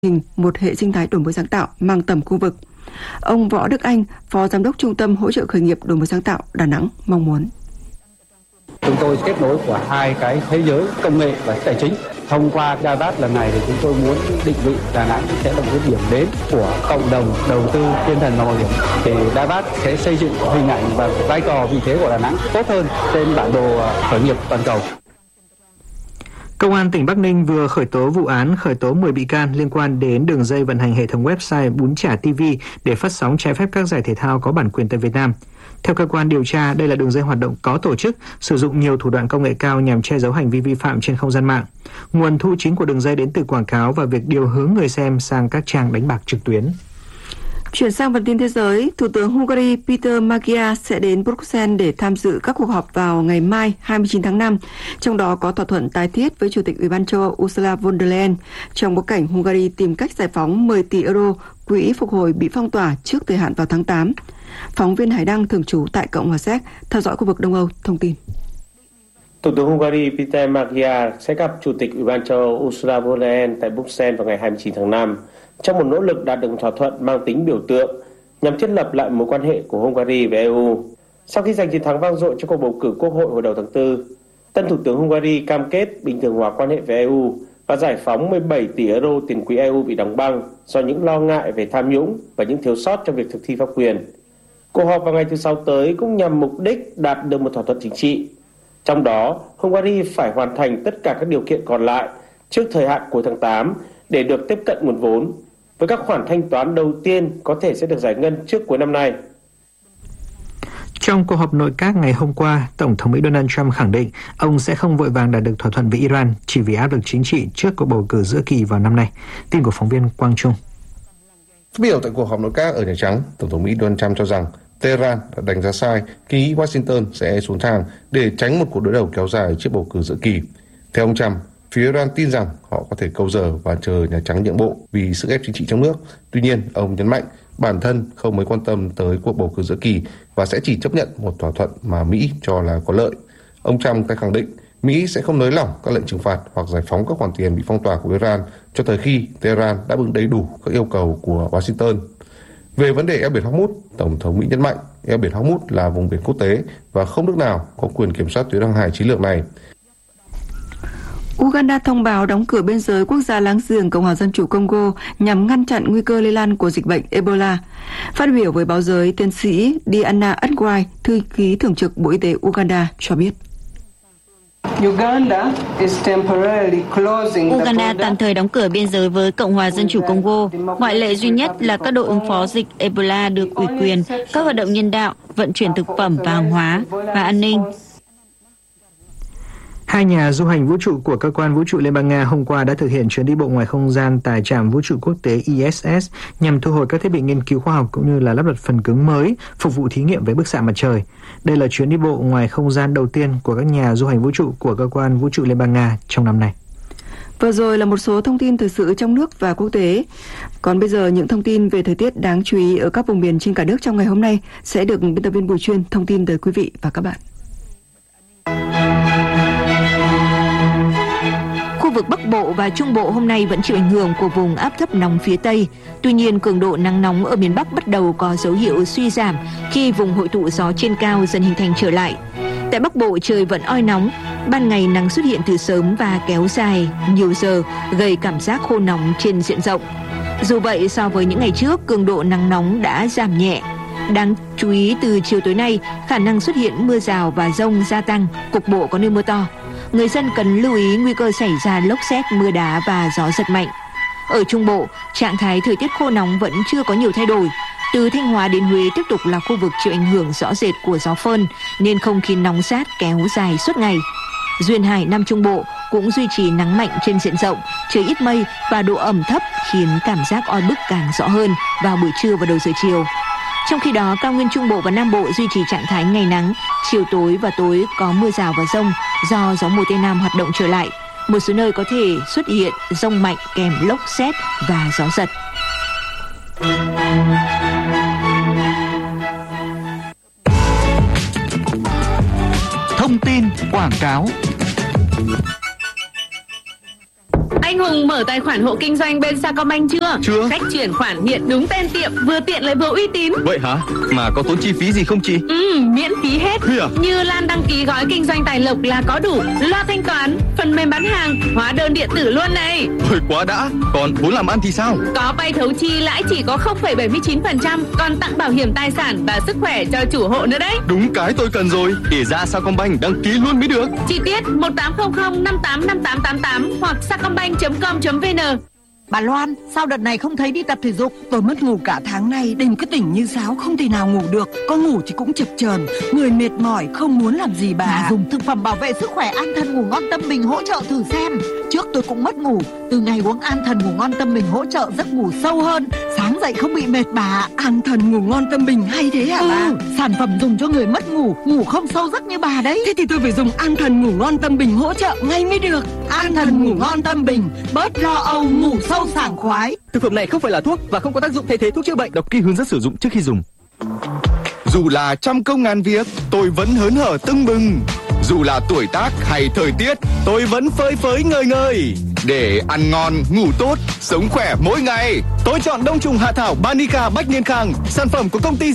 hình một hệ sinh thái đổi mới sáng tạo mang tầm khu vực. Ông Võ Đức Anh, Phó Giám đốc Trung tâm Hỗ trợ Khởi nghiệp Đổi mới sáng tạo Đà Nẵng mong muốn. Chúng tôi kết nối của hai cái thế giới công nghệ và tài chính. Thông qua DAVAT lần này thì chúng tôi muốn định vị Đà Nẵng sẽ là một điểm đến của cộng đồng đầu tư thiên thần và mạo hiểm. Thì DAVAT sẽ xây dựng hình ảnh và vai trò vị thế của Đà Nẵng tốt hơn trên bản đồ khởi nghiệp toàn cầu. Công an tỉnh Bắc Ninh vừa khởi tố vụ án khởi tố 10 bị can liên quan đến đường dây vận hành hệ thống website Bún Chả TV để phát sóng trái phép các giải thể thao có bản quyền tại Việt Nam. Theo cơ quan điều tra, đây là đường dây hoạt động có tổ chức, sử dụng nhiều thủ đoạn công nghệ cao nhằm che giấu hành vi vi phạm trên không gian mạng. Nguồn thu chính của đường dây đến từ quảng cáo và việc điều hướng người xem sang các trang đánh bạc trực tuyến. Chuyển sang phần tin thế giới, Thủ tướng Hungary Peter Magyar sẽ đến Bruxelles để tham dự các cuộc họp vào ngày mai 29 tháng 5, trong đó có thỏa thuận tái thiết với Chủ tịch Ủy ban châu Âu Ursula von der Leyen trong bối cảnh Hungary tìm cách giải phóng 10 tỷ euro quỹ phục hồi bị phong tỏa trước thời hạn vào tháng 8. Phóng viên Hải Đăng thường trú tại Cộng hòa Séc theo dõi khu vực Đông Âu thông tin. Thủ tướng Hungary Peter Magyar sẽ gặp Chủ tịch Ủy ban châu Âu Ursula von der Leyen tại Bruxelles vào ngày 29 tháng 5. Trong một nỗ lực đạt được thỏa thuận mang tính biểu tượng nhằm thiết lập lại mối quan hệ của Hungary với EU. Sau khi giành chiến thắng vang dội trong cuộc bầu cử quốc hội hồi đầu tháng 4, tân Thủ tướng Hungary cam kết bình thường hóa quan hệ với EU và giải phóng 17 tỷ euro tiền quỹ EU bị đóng băng do những lo ngại về tham nhũng và những thiếu sót trong việc thực thi pháp quyền. Cuộc họp vào ngày thứ Sáu tới cũng nhằm mục đích đạt được một thỏa thuận chính trị. Trong đó, Hungary phải hoàn thành tất cả các điều kiện còn lại trước thời hạn cuối tháng 8 để được tiếp cận nguồn vốn, với các khoản thanh toán đầu tiên có thể sẽ được giải ngân trước cuối năm nay. Trong cuộc họp nội các ngày hôm qua, Tổng thống Mỹ Donald Trump khẳng định ông sẽ không vội vàng đạt được thỏa thuận với Iran chỉ vì áp lực chính trị trước cuộc bầu cử giữa kỳ vào năm nay. Tin của phóng viên Quang Trung. Phát biểu tại cuộc họp nội các ở Nhà Trắng, Tổng thống Mỹ Donald Trump cho rằng Tehran đã đánh giá sai khi nghĩ Washington sẽ xuống thang để tránh một cuộc đối đầu kéo dài trước bầu cử giữa kỳ. Theo ông Trump, phía Iran tin rằng họ có thể câu giờ và chờ Nhà Trắng nhượng bộ vì sức ép chính trị trong nước. Tuy nhiên, ông nhấn mạnh bản thân không mấy quan tâm tới cuộc bầu cử giữa kỳ và sẽ chỉ chấp nhận một thỏa thuận mà Mỹ cho là có lợi. Ông Trump tái khẳng định Mỹ sẽ không nới lỏng các lệnh trừng phạt hoặc giải phóng các khoản tiền bị phong tỏa của Iran cho tới khi Tehran đáp ứng đầy đủ các yêu cầu của Washington. Về vấn đề eo biển Hormuz, Tổng thống Mỹ nhấn mạnh eo biển Hormuz là vùng biển quốc tế và không nước nào có quyền kiểm soát tuyến hàng hải chiến lược này. Uganda thông báo đóng cửa biên giới quốc gia láng giềng Cộng hòa Dân chủ Congo nhằm ngăn chặn nguy cơ lây lan của dịch bệnh Ebola. Phát biểu với báo giới, tiến sĩ Diana Atwai, thư ký thường trực Bộ Y tế Uganda cho biết. Uganda tạm thời đóng cửa biên giới với Cộng hòa Dân chủ Congo. Ngoại lệ duy nhất là các đội ứng phó dịch Ebola được ủy quyền, các hoạt động nhân đạo, vận chuyển thực phẩm và hàng hóa và an ninh. Hai nhà du hành vũ trụ của cơ quan vũ trụ Liên bang Nga hôm qua đã thực hiện chuyến đi bộ ngoài không gian tại trạm vũ trụ quốc tế ISS nhằm thu hồi các thiết bị nghiên cứu khoa học cũng như là lắp đặt phần cứng mới phục vụ thí nghiệm với bức xạ mặt trời. Đây là chuyến đi bộ ngoài không gian đầu tiên của các nhà du hành vũ trụ của cơ quan vũ trụ Liên bang Nga trong năm nay. Vừa rồi là một số thông tin thời sự trong nước và quốc tế. Còn bây giờ những thông tin về thời tiết đáng chú ý ở các vùng miền trên cả nước trong ngày hôm nay sẽ được biên tập viên Bùi Chuyên thông tin tới quý vị và các bạn. Khu vực Bắc Bộ và Trung Bộ hôm nay vẫn chịu ảnh hưởng của vùng áp thấp nóng phía Tây. Tuy nhiên, cường độ nắng nóng ở miền Bắc bắt đầu có dấu hiệu suy giảm khi vùng hội tụ gió trên cao dần hình thành trở lại. Tại Bắc Bộ trời vẫn oi nóng, ban ngày nắng xuất hiện từ sớm và kéo dài nhiều giờ, gây cảm giác khô nóng trên diện rộng. Dù vậy, so với những ngày trước, cường độ nắng nóng đã giảm nhẹ. Đáng chú ý từ chiều tối nay, khả năng xuất hiện mưa rào và dông gia tăng, cục bộ có nơi mưa to. Người dân cần lưu ý nguy cơ xảy ra lốc sét, mưa đá và gió giật mạnh. Ở Trung Bộ, trạng thái thời tiết khô nóng vẫn chưa có nhiều thay đổi. Từ Thanh Hóa đến Huế tiếp tục là khu vực chịu ảnh hưởng rõ rệt của gió phơn, nên không khí nóng rát kéo dài suốt ngày. Duyên Hải Nam Trung Bộ cũng duy trì nắng mạnh trên diện rộng, trời ít mây và độ ẩm thấp khiến cảm giác oi bức càng rõ hơn vào buổi trưa và đầu giờ chiều. Trong khi đó, cao nguyên Trung Bộ và Nam Bộ duy trì trạng thái ngày nắng, chiều tối và tối có mưa rào và dông do gió mùa Tây Nam hoạt động trở lại. Một số nơi có thể xuất hiện dông mạnh kèm lốc sét và gió giật. Thông tin quảng cáo. Anh Hùng Hùng mở tài khoản hộ kinh doanh bên Sacombank chưa? Chưa. Cách chuyển khoản hiện đúng tên tiệm, vừa tiện lại vừa uy tín. Vậy hả? Mà có tốn chi phí gì không chị? Miễn phí hết. Như Lan đăng ký gói kinh doanh tài lộc là có đủ loa thanh toán, phần mềm bán hàng, hóa đơn điện tử luôn này. Thôi quá đã. Còn vốn làm ăn thì sao? Có vay thấu chi lãi chỉ có 0,79%, còn tặng bảo hiểm tài sản và sức khỏe cho chủ hộ nữa đấy. Đúng cái tôi cần rồi. Để ra Sacombank đăng ký luôn mới được. Chi tiết 1800 585888 hoặc sacombank.com.vn. Bà Loan, sao đợt này không thấy đi tập thể dục? Tôi mất ngủ cả tháng nay, đêm cứ tỉnh như sáo, không thể nào ngủ được. Có ngủ thì cũng chập chờn, người mệt mỏi, không muốn làm gì bà. Dùng thực phẩm bảo vệ sức khỏe An Thần Ngủ Ngon Tâm Bình hỗ trợ thử xem. Trước tôi cũng mất ngủ, từ ngày uống An Thần Ngủ Ngon Tâm Bình hỗ trợ giấc ngủ sâu hơn, sáng dậy không bị mệt bà. An Thần Ngủ Ngon Tâm Bình hay thế hả bà? Sản phẩm dùng cho người mất ngủ, ngủ không sâu giấc như bà đấy. Thế thì tôi phải dùng An Thần Ngủ Ngon Tâm Bình hỗ trợ ngay mới được. An Thần Ngủ Ngon Tâm Bình, bớt lo âu, ngủ sâu sảng khoái. Thực phẩm này không phải là thuốc và không có tác dụng thay thế thuốc chữa bệnh. Đọc kỹ hướng dẫn sử dụng trước khi dùng. Dù là trăm công ngàn việc, tôi vẫn hớn hở tưng bừng. Dù là tuổi tác hay thời tiết, tôi vẫn phơi phới ngời ngời. Để ăn ngon, ngủ tốt, sống khỏe mỗi ngày, tôi chọn đông trùng hạ thảo Banica Bách Niên Khang, sản phẩm của công ty